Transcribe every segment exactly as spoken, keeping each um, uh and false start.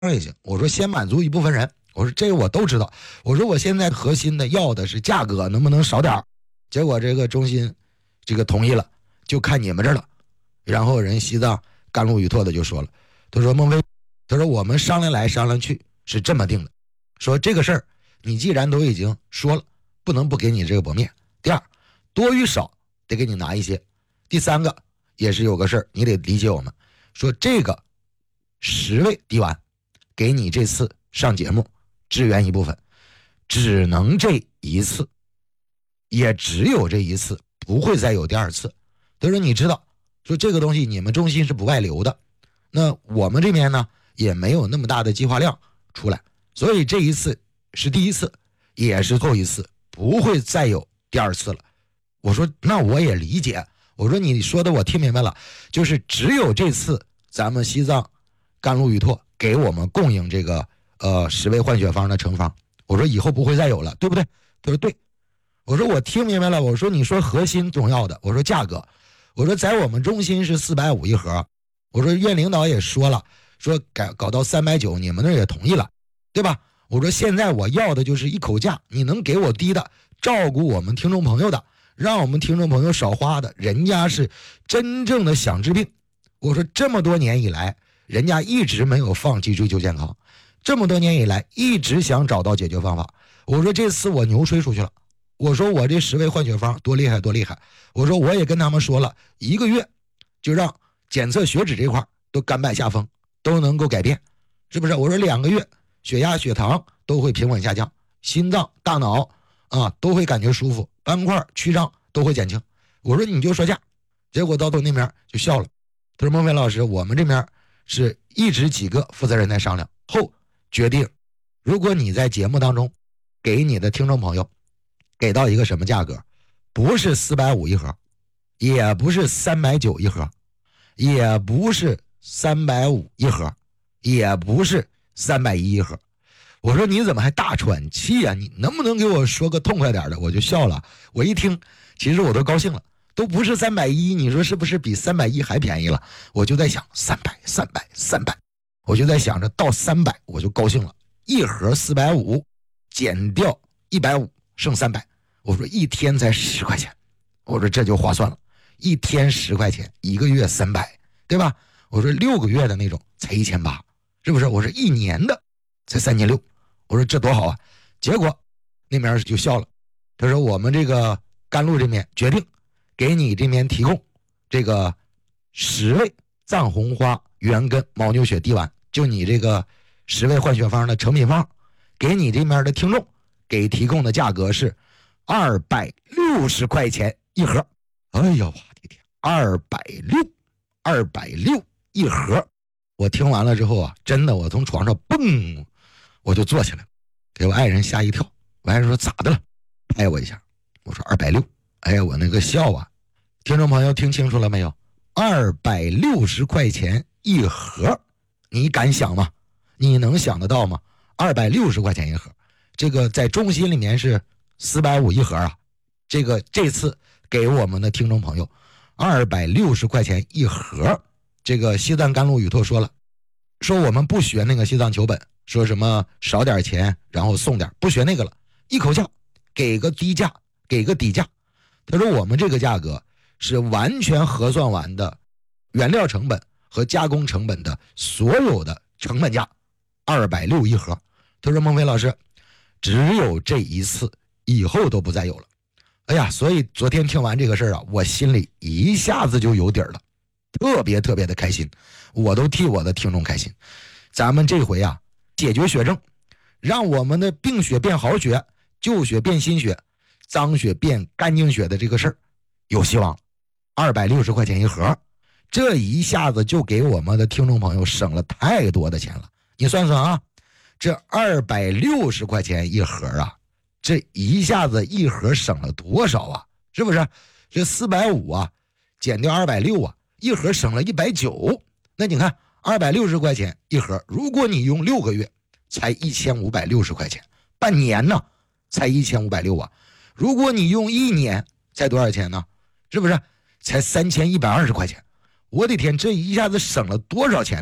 也行。我说先满足一部分人，我说这个我都知道。我说我现在核心的要的是价格能不能少点，结果这个中心这个同意了，就看你们这儿了。然后人西藏甘露雨拓的就说了，他说孟非，他说我们商量来商量去是这么定的，说这个事儿你既然都已经说了，不能不给你这个薄面。第二，多与少得给你拿一些。第三个也是有个事儿，你得理解我们，说这个十位低完给你这次上节目支援一部分，只能这一次，也只有这一次，不会再有第二次。他说你知道，说这个东西你们中心是不外流的，那我们这边呢也没有那么大的计划量出来，所以这一次是第一次，也是后一次，不会再有第二次了。我说那我也理解，我说你说的我听明白了，就是只有这次咱们西藏甘露雨拓给我们供应这个呃十味换血方的成方，我说以后不会再有了，对不对？他说对。我说我听明白了，我说你说核心重要的，我说价格，我说在我们中心是四百五一盒，我说院领导也说了，说改搞到三百九，你们那也同意了，对吧？我说现在我要的就是一口价，你能给我低的，照顾我们听众朋友的，让我们听众朋友少花的，人家是真正的想治病。我说这么多年以来，人家一直没有放弃追求健康，这么多年以来一直想找到解决方法。我说这次我牛吹出去了，我说我这十味换血方多厉害多厉害，我说我也跟他们说了，一个月就让检测血脂这块都甘拜下风，都能够改变，是不是？我说两个月血压血糖都会平稳下降，心脏大脑啊都会感觉舒服，斑块曲张都会减轻。我说你就说价，结果到头那边就笑了，他说孟非老师，我们这边是一直几个负责人在商量后决定，如果你在节目当中给你的听众朋友给到一个什么价格，不是四百五一盒，也不是三百九一盒，也不是三百五一盒，也不是三百一一盒。我说你怎么还大喘气啊？你能不能给我说个痛快点的？我就笑了，我一听其实我都高兴了，都不是三百一，你说是不是比三百一还便宜了？我就在想三百三百三百，我就在想着到三百我就高兴了，一盒四百五减掉一百五剩三百，我说一天才十块钱，我说这就划算了，一天十块钱，一个月三百，对吧？我说六个月的那种才一千八，是不是？我说一年的才三千六，我说这多好啊！结果那边就笑了，他说我们这个甘露这边决定给你这边提供这个十味藏红花原根牦牛血滴丸，就你这个十味换血方的成品方，给你这边的听众给提供的价格是二百六十块钱一盒。哎呀，我的天，二百六，二百六一盒！我听完了之后啊，真的，我从床上蹦，我就坐起来，给我爱人吓一跳。我爱人说咋的了？拍我一下。我说二百六。哎呀，我那个笑啊！听众朋友听清楚了没有？二百六十块钱一盒，你敢想吗？你能想得到吗？二百六十块钱一盒，这个在中心里面是四百五一盒啊。这个这次给我们的听众朋友二百六十块钱一盒。这个西藏甘露雨拓说了，说我们不学那个西藏求本，说什么少点钱然后送点，不学那个了，一口价给个低价，给个底价。他说我们这个价格是完全核算完的原料成本和加工成本的所有的成本价，二百六一盒。他说孟非老师，只有这一次，以后都不再有了。哎呀，所以昨天听完这个事儿啊，我心里一下子就有底儿了，特别特别的开心，我都替我的听众开心。咱们这回啊，解决血症，让我们的病血变好血，旧血变新血，脏血变干净血的这个事儿有希望。二百六十块钱一盒，这一下子就给我们的听众朋友省了太多的钱了。你算算啊，这二百六十块钱一盒啊，这一下子一盒省了多少啊？是不是？这四百五啊，减掉二百六啊，一盒省了一百九。那你看二百六十块钱一盒，如果你用六个月才一千五百六十块钱，半年呢才一千五百六啊。如果你用一年才多少钱呢？是不是才三千一百二十块钱？我的天，这一下子省了多少钱呢？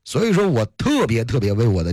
所以说我特别特别为我的